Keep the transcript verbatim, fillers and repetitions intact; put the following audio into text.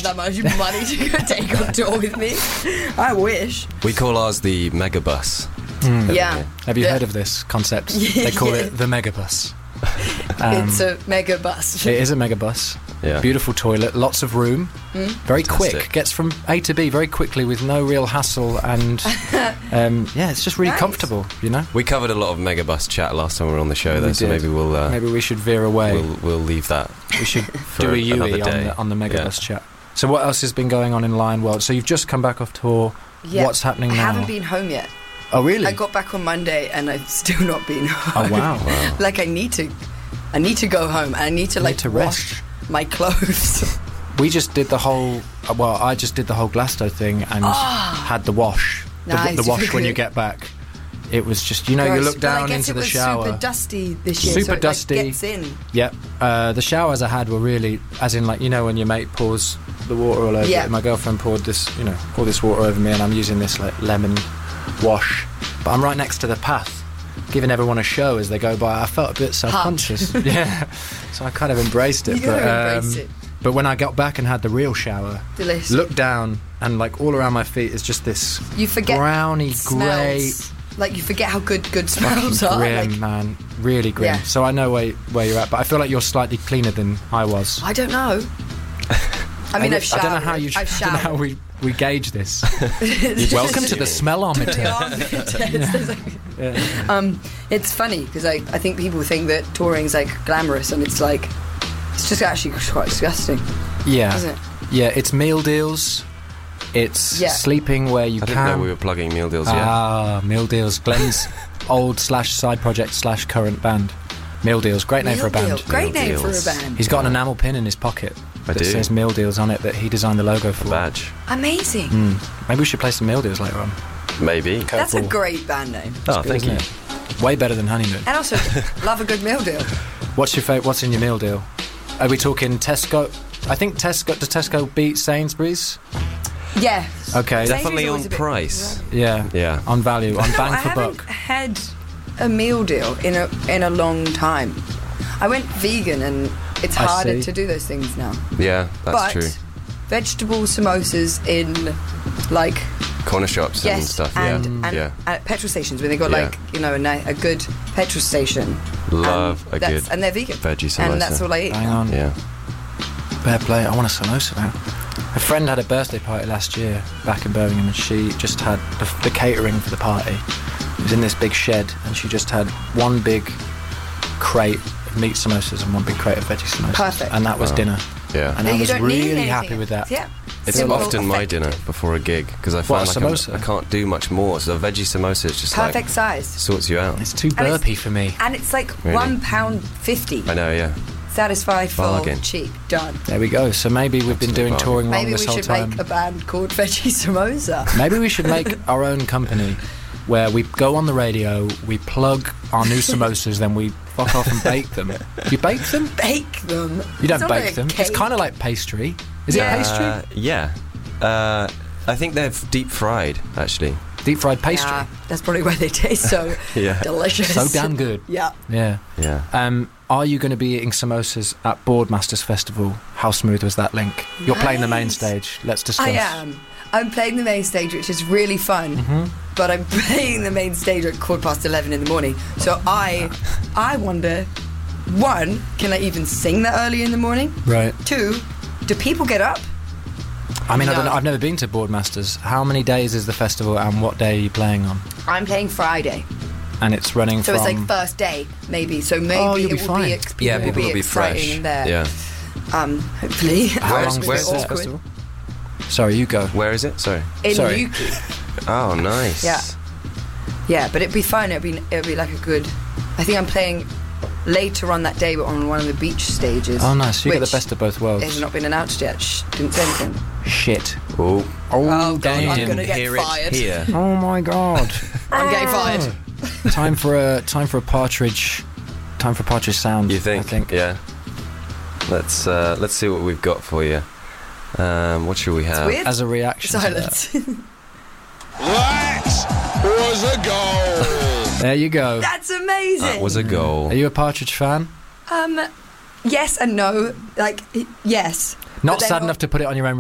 that much money to go take on tour with me. I wish. We call ours the Megabus. Mm. Yeah. Have you the, heard of this concept? Yeah, they call yeah. it the Megabus. Um, it's a mega bus. It is a megabus. Yeah. Beautiful toilet, lots of room, mm. very Fantastic. quick, gets from A to B very quickly with no real hassle, and um, yeah, it's just really Nice. comfortable, you know. We covered a lot of Megabus chat last time we were on the show, though, We so did. maybe we'll uh, Maybe we should veer away. we'll we'll leave that. we should for do a Yui another on day. the, on the megabus Yeah. chat. So what else has been going on in Lion World? So you've just come back off tour. Yeah. What's happening I now? haven't been home yet. Oh really? I got back on Monday and I've still not been home. Oh wow. Wow. Like I need to, I need to go home and I need to You like need to wash rest. my clothes. We just did the whole. uh, Well, I just did the whole Glasto thing and had the wash. The, Nice, the wash you when you did. get back. It was just, you know, you Gross. look But I down guess into it the was shower. super dusty this year. Super so it, dusty. Like, gets in. Yep. Uh, the showers I had were really, as in, like, you know, when your mate pours the water all over Yeah. you. My girlfriend poured this, you know, poured this water over me, and I'm using this like lemon wash. But I'm right next to the path, giving everyone a show as they go by. I felt a bit self-conscious. Yeah. So I kind of embraced it. You gotta but, embrace um, it. But when I got back and had the real shower, Delicious. looked down and like all around my feet is just this You forget browny grey. smells. Like you forget how good good Fucking smells are. grim, Like, man, really grim. Yeah. So I know where where you're at, but I feel like you're slightly cleaner than I was. I don't know. I mean, I, I've showered. I don't know how you. I've I don't know how showered. we, we gauge this. Welcome to the smellometer. Yeah. Um, it's funny because I, I think people think that touring's like glamorous and it's like it's just actually quite disgusting, Yeah, isn't it? yeah. It's meal deals. It's Yeah. sleeping where you I can. didn't know we were plugging meal deals yet. Ah, meal deals. Glenn's old slash side project slash current band. Meal deals. Great name Meal for a band. deal. Great Meal name deals. for a band. He's got an enamel pin in his pocket I that do. says Meal Deals on it that he designed the logo for. Badge. Amazing. Mm. Maybe we should play some Meal Deals later on. Maybe. That's a Cool. great band name. Oh, Good, thank you. isn't it? Way better than Honeymoon. And also, love a good meal deal. What's your favourite? What's in your meal deal? Are we talking Tesco? I think Tesco. Does Tesco beat Sainsbury's? Yeah. Okay. Sainsbury's Definitely always on a bit- price. Yeah. Yeah. On value, on No, bang I for haven't buck. had a meal deal in a in a long time. I went vegan and it's I harder see. to do those things now. Yeah, that's but true. vegetable samosas in like Corner shops and yes, stuff. and, yeah. and yeah. at petrol stations where they got Yeah. like you know a, ni- a good petrol station. Love and a that's- good and they're vegan veggie samosa. and that's all I eat. Hang on. Yeah. Fair play. I want a samosa now. A friend had a birthday party last year back in Birmingham, and she just had the, the catering for the party. It was in this big shed, and she just had one big crate of meat samosas and one big crate of veggie samosas. Perfect. And that was Wow. dinner. Yeah. And No, I you was don't need really anything happy else. with that. Yeah. It's Simple, often my effective. dinner before a gig because I What, find a like I'm- samosa? I can't do much more. So a veggie samosa is just Perfect like size. sorts you out. It's too And it's- burpy for me. And it's like Really? one pound fifty. I know. Yeah. Satisfy, full, Bargain. cheap, done. There we go. So maybe we've been Absolute doing bargain. touring wrong Maybe this we whole should time. make a band called Veggie Samosa. Maybe we should make our own company where we go on the radio, we plug our new samosas, then we fuck off and bake them. You bake them? Bake them. You don't It's not bake like a them. It's cake. kind of like pastry. Is Yeah. it pastry? Uh, yeah. Uh, I think they're deep fried actually. Deep fried pastry. Yeah, that's probably why they taste so Yeah. delicious. So damn good. Yeah. Yeah. Yeah. Um, are you going to be eating samosas at Boardmasters Festival? How smooth was that link? You're playing the main Nice. stage. Let's discuss. I am. I'm playing the main stage, which is really fun. Mm-hmm. But I'm playing the main stage at quarter past eleven in the morning. So I, I wonder, one, can I even sing that early in the morning? Right. Two, do people get up? I mean, I don't No. know, I've never been to Boardmasters. How many days is the festival and what day are you playing on? I'm playing Friday, And it's running so from... it's like first day, maybe. So maybe Oh, you'll it be will fine. be ex- Yeah, will people be will be exciting fresh. in there. Yeah. Um, hopefully. How Where's- long where's is this this awkward. festival? Sorry, you go. Where is it? Sorry. In Sorry. Yuki. Oh, nice. Yeah. Yeah, but it'd be fun. It'd be it'd be like a good. I think I'm playing later on that day, but on one of the beach stages. Oh, nice. You get the which best of both worlds. has not been announced yet. Shh, didn't say anything. Shit. Oh. Oh, Oh, God, I'm damn. gonna get Hear fired. it here. Oh, my God. I'm getting fired. time for a time for a partridge. Time for partridge sound. You think? I think. Yeah. Let's uh, let's see what we've got for you. Um, what should we have? Weird. As a reaction. to that. Silence. That was a goal. There you go. That's amazing. That was a goal. Are you a partridge fan? um, yes and no. Like, y- yes. Not But then sad al- enough to put it on your own